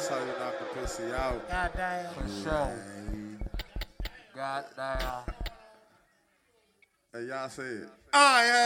That's how you knock the pussy out. Goddamn. For sure. Goddamn. Hey, y'all say it. I